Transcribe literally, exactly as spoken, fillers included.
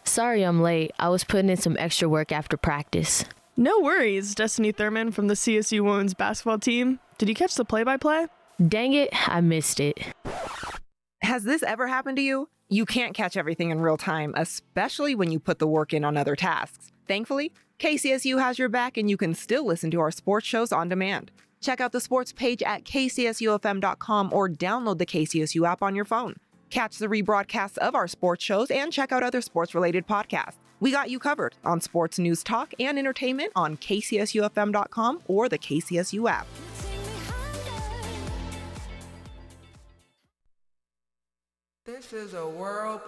Sorry I'm late. I was putting in some extra work after practice. No worries, Destiny Thurman from the C S U women's basketball team. Did you catch the play-by-play? Dang it, I missed it. Has this ever happened to you? You can't catch everything in real time, especially when you put the work in on other tasks. Thankfully, K C S U has your back and you can still listen to our sports shows on demand. Check out the sports page at K C S U F M dot com or download the K C S U app on your phone. Catch the rebroadcasts of our sports shows and check out other sports-related podcasts. We got you covered on sports news, talk, and entertainment on K C S U F M dot com or the K C S U app. This is a world